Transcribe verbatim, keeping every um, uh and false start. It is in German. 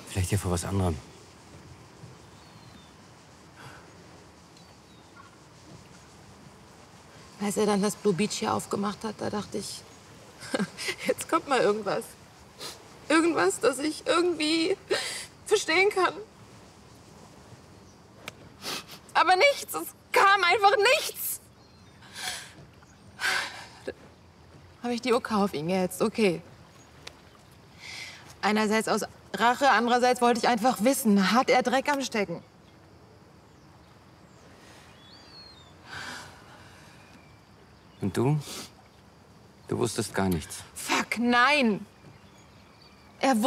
Vielleicht ja vor was anderem. Als er dann das Blue Beach hier aufgemacht hat, da dachte ich, jetzt kommt mal irgendwas. Irgendwas, das ich irgendwie verstehen kann. Aber nichts, es kam einfach nichts. Habe ich die Ucke auf ihn gehetzt, okay. Einerseits aus Rache, andererseits wollte ich einfach wissen, hat er Dreck am Stecken? Und du? Du wusstest gar nichts. Fuck, nein! Er